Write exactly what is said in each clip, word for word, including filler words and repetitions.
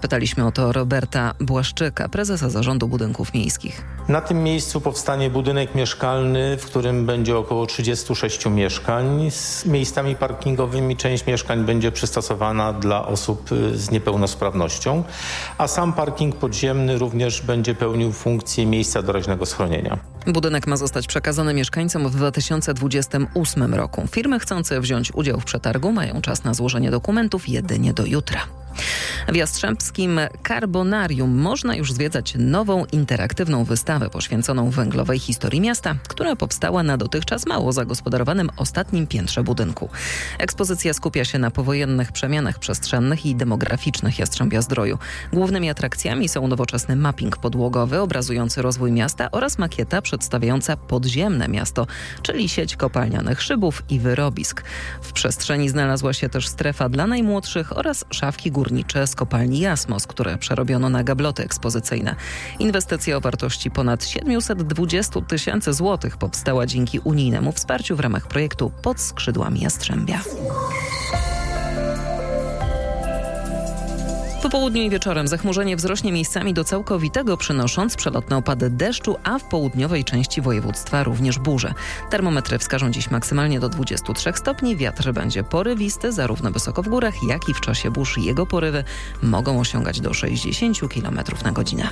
Zapytaliśmy o to Roberta Błaszczyka, prezesa Zarządu Budynków Miejskich. Na tym miejscu powstanie budynek mieszkalny, w którym będzie około trzydzieści sześć mieszkań z miejscami parkingowymi. Część mieszkań będzie przystosowana dla osób z niepełnosprawnością, a sam parking podziemny również będzie pełnił funkcję miejsca doraźnego schronienia. Budynek ma zostać przekazany mieszkańcom w dwa tysiące dwudziestym ósmym roku. Firmy chcące wziąć udział w przetargu mają czas na złożenie dokumentów jedynie do jutra. W Jastrzębskim Karbonarium można już zwiedzać nową interaktywną wystawę poświęconą węglowej historii miasta, która powstała na dotychczas mało zagospodarowanym ostatnim piętrze budynku. Ekspozycja skupia się na powojennych przemianach przestrzennych i demograficznych Jastrzębia-Zdroju. Głównymi atrakcjami są nowoczesny mapping podłogowy obrazujący rozwój miasta oraz makieta przedstawiająca podziemne miasto, czyli sieć kopalnianych szybów i wyrobisk. W przestrzeni znalazła się też strefa dla najmłodszych oraz szafki górnicze z kopalni Jasmos, które przerobiono na gabloty ekspozycyjne. Inwestycja o wartości ponad siedemset dwadzieścia tysięcy złotych powstała dzięki unijnemu wsparciu w ramach projektu Pod skrzydłami Jastrzębia. Po południu i wieczorem zachmurzenie wzrośnie miejscami do całkowitego, przynosząc przelotne opady deszczu, a w południowej części województwa również burze. Termometry wskażą dziś maksymalnie do dwudziestu trzech stopni. Wiatr będzie porywisty zarówno wysoko w górach, jak i w czasie burz. Jego porywy mogą osiągać do sześćdziesięciu kilometrów na godzinę.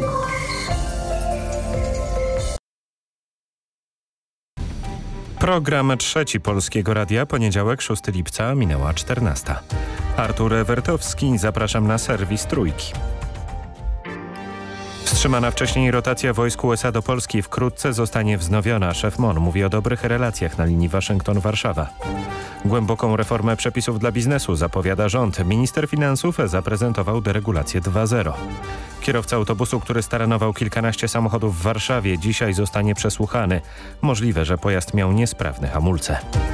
Program trzeci Polskiego Radia, poniedziałek szóstego lipca, minęła czternasta. Artur Ewertowski, zapraszam na serwis Trójki. Wstrzymana wcześniej rotacja wojsk U S A do Polski wkrótce zostanie wznowiona. Szef M O N mówi o dobrych relacjach na linii Waszyngton-Warszawa. Głęboką reformę przepisów dla biznesu zapowiada rząd. Minister finansów zaprezentował deregulację dwa zero. Kierowca autobusu, który staranował kilkanaście samochodów w Warszawie, dzisiaj zostanie przesłuchany. Możliwe, że pojazd miał niesprawne hamulce.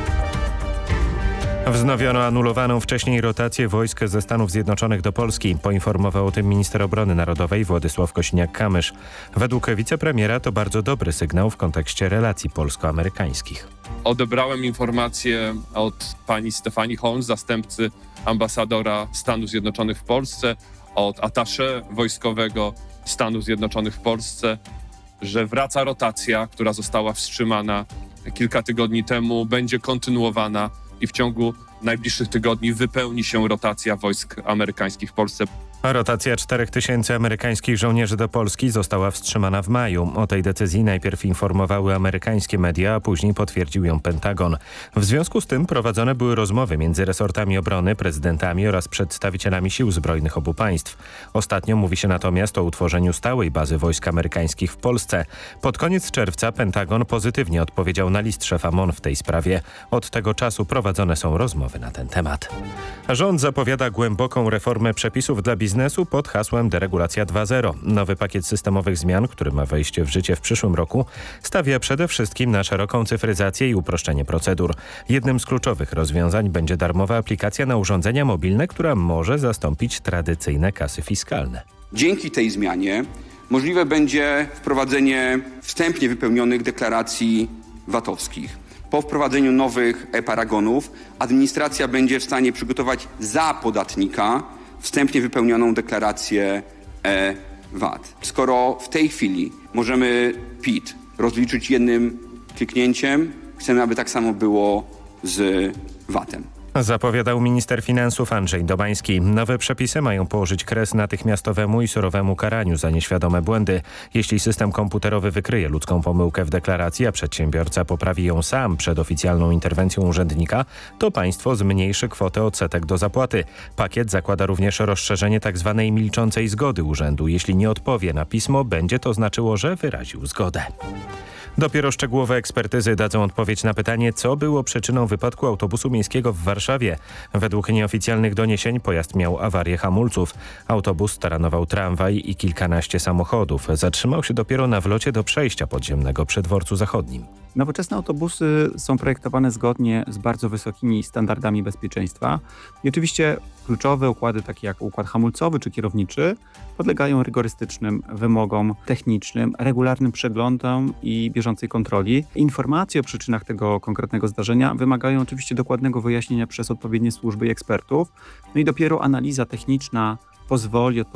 Wznowiono anulowaną wcześniej rotację wojsk ze Stanów Zjednoczonych do Polski. Poinformował o tym minister obrony narodowej Władysław Kosiniak-Kamysz. Według wicepremiera to bardzo dobry sygnał w kontekście relacji polsko-amerykańskich. Odebrałem informację od pani Stefanii Holmes, zastępcy ambasadora Stanów Zjednoczonych w Polsce, od attaché wojskowego Stanów Zjednoczonych w Polsce, że wraca rotacja, która została wstrzymana kilka tygodni temu, będzie kontynuowana i w ciągu najbliższych tygodni wypełni się rotacja wojsk amerykańskich w Polsce. Rotacja czterech tysięcy amerykańskich żołnierzy do Polski została wstrzymana w maju. O tej decyzji najpierw informowały amerykańskie media, a później potwierdził ją Pentagon. W związku z tym prowadzone były rozmowy między resortami obrony, prezydentami oraz przedstawicielami sił zbrojnych obu państw. Ostatnio mówi się natomiast o utworzeniu stałej bazy wojsk amerykańskich w Polsce. Pod koniec czerwca Pentagon pozytywnie odpowiedział na list szefa M O N w tej sprawie. Od tego czasu prowadzone są rozmowy na ten temat. Rząd zapowiada głęboką reformę przepisów dla biznesu pod hasłem deregulacja dwa zero. Nowy pakiet systemowych zmian, który ma wejść w życie w przyszłym roku, stawia przede wszystkim na szeroką cyfryzację i uproszczenie procedur. Jednym z kluczowych rozwiązań będzie darmowa aplikacja na urządzenia mobilne, która może zastąpić tradycyjne kasy fiskalne. Dzięki tej zmianie możliwe będzie wprowadzenie wstępnie wypełnionych deklaracji vatowskich. Po wprowadzeniu nowych e-paragonów administracja będzie w stanie przygotować za podatnika wstępnie wypełnioną deklarację e-V A T. Skoro w tej chwili możemy P I T rozliczyć jednym kliknięciem, chcemy, aby tak samo było z V A T-em. Zapowiadał minister finansów Andrzej Domański. Nowe przepisy mają położyć kres natychmiastowemu i surowemu karaniu za nieświadome błędy. Jeśli system komputerowy wykryje ludzką pomyłkę w deklaracji, a przedsiębiorca poprawi ją sam przed oficjalną interwencją urzędnika, to państwo zmniejszy kwotę odsetek do zapłaty. Pakiet zakłada również rozszerzenie tzw. milczącej zgody urzędu. Jeśli nie odpowie na pismo, będzie to znaczyło, że wyraził zgodę. Dopiero szczegółowe ekspertyzy dadzą odpowiedź na pytanie, co było przyczyną wypadku autobusu miejskiego w Warszawie. Według nieoficjalnych doniesień pojazd miał awarię hamulców. Autobus taranował tramwaj i kilkanaście samochodów. Zatrzymał się dopiero na wlocie do przejścia podziemnego przy dworcu zachodnim. Nowoczesne autobusy są projektowane zgodnie z bardzo wysokimi standardami bezpieczeństwa. I oczywiście kluczowe układy, takie jak układ hamulcowy czy kierowniczy, podlegają rygorystycznym wymogom technicznym, regularnym przeglądom i bieżącej kontroli. Informacje o przyczynach tego konkretnego zdarzenia wymagają oczywiście dokładnego wyjaśnienia przez odpowiednie służby i ekspertów. No i dopiero analiza techniczna pozwoli